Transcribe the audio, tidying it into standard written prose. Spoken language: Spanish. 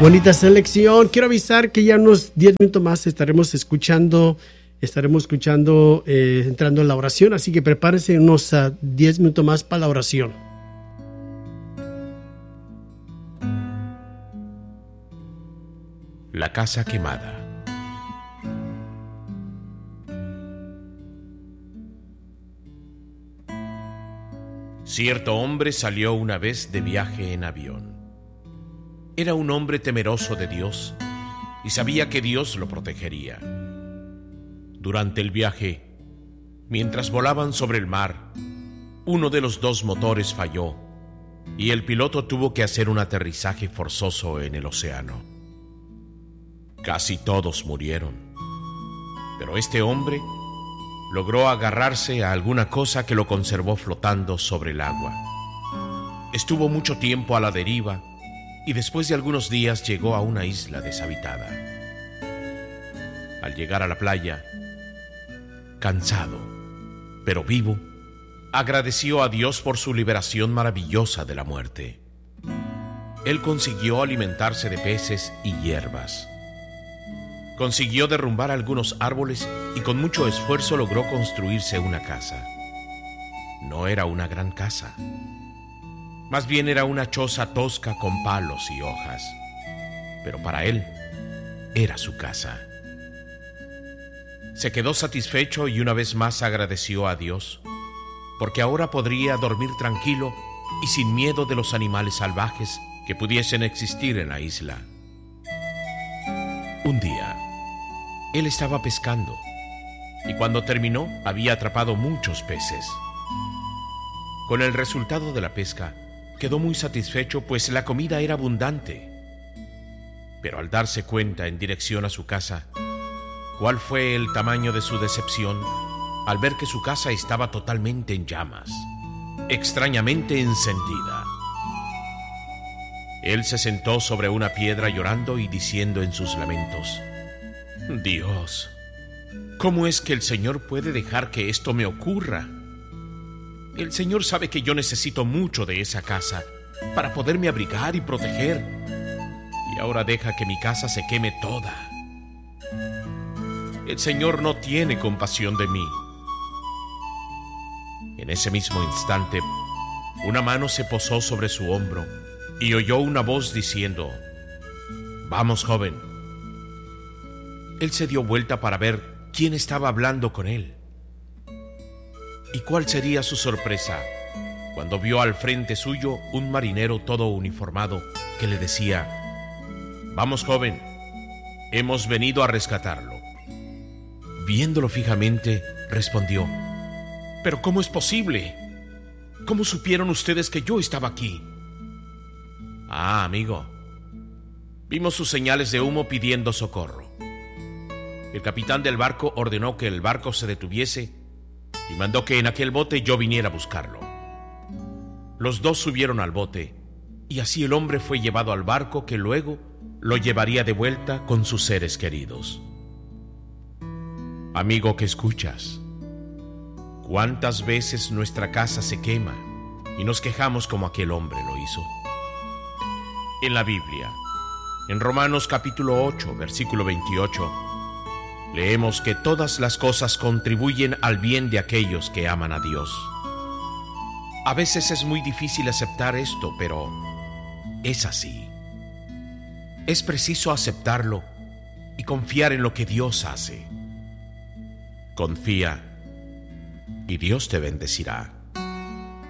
Bonita selección. Quiero avisar que ya unos 10 minutos más estaremos escuchando, entrando en la oración, así que prepárense unos 10 minutos más para la oración. La casa quemada. Cierto hombre salió una vez de viaje en avión. Era un hombre temeroso de Dios y sabía que Dios lo protegería. Durante el viaje, mientras volaban sobre el mar, uno de los dos motores falló y el piloto tuvo que hacer un aterrizaje forzoso en el océano. Casi todos murieron, pero este hombre logró agarrarse a alguna cosa que lo conservó flotando sobre el agua. Estuvo mucho tiempo a la deriva y después de algunos días llegó a una isla deshabitada. Al llegar a la playa, cansado, pero vivo, agradeció a Dios por su liberación maravillosa de la muerte. Él consiguió alimentarse de peces y hierbas. Consiguió derrumbar algunos árboles y con mucho esfuerzo logró construirse una casa. No era una gran casa. Más bien era una choza tosca con palos y hojas. Pero para él era su casa. Se quedó satisfecho y una vez más agradeció a Dios, porque ahora podría dormir tranquilo y sin miedo de los animales salvajes que pudiesen existir en la isla. Un día, él estaba pescando y cuando terminó había atrapado muchos peces. Con el resultado de la pesca, quedó muy satisfecho, pues la comida era abundante. Pero al darse cuenta en dirección a su casa, ¿cuál fue el tamaño de su decepción al ver que su casa estaba totalmente en llamas, extrañamente encendida? Él se sentó sobre una piedra llorando y diciendo en sus lamentos: Dios, ¿cómo es que el Señor puede dejar que esto me ocurra? El Señor sabe que yo necesito mucho de esa casa para poderme abrigar y proteger, y ahora deja que mi casa se queme toda. El Señor no tiene compasión de mí. En ese mismo instante, una mano se posó sobre su hombro y oyó una voz diciendo: Vamos, joven. Él se dio vuelta para ver quién estaba hablando con él. ¿Y cuál sería su sorpresa cuando vio al frente suyo un marinero todo uniformado que le decía: Vamos, joven, hemos venido a rescatarlo? Viéndolo fijamente, respondió: ¿Pero cómo es posible? ¿Cómo supieron ustedes que yo estaba aquí? Ah, amigo, vimos sus señales de humo pidiendo socorro. El capitán del barco ordenó que el barco se detuviese y mandó que en aquel bote yo viniera a buscarlo. Los dos subieron al bote y así el hombre fue llevado al barco que luego lo llevaría de vuelta con sus seres queridos. Amigo que escuchas, ¿cuántas veces nuestra casa se quema y nos quejamos como aquel hombre lo hizo? En la Biblia, en Romanos capítulo 8, versículo 28, leemos que todas las cosas contribuyen al bien de aquellos que aman a Dios. A veces es muy difícil aceptar esto, pero es así. Es preciso aceptarlo y confiar en lo que Dios hace. Confía y Dios te bendecirá.